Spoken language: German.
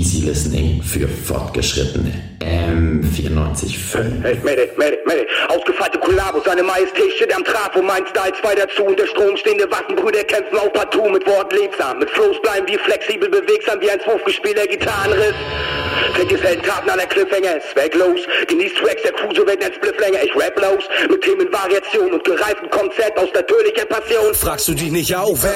Easy Listening für Fortgeschrittene. M94.5. Hey, Mayday. Ausgefeilte Kollabo, seine Majestät steht am Trafo, mein Style 2 dazu. Und der Strom stehende Waffenbrüder kämpfen auch partout. Mit Worten lebsam, mit Flows bleiben wir flexibel bewegsam wie ein zwölfgespielter Gitarrenriff. Fällt Heldentaten an der Cliffhanger, ist weg los. Genießt Tracks der Crew, so wird ein Splifflänger. Ich rap los, mit Themenvariation und gereiftem Konzept aus natürlicher Passion. Fragst du dich nicht auch, wer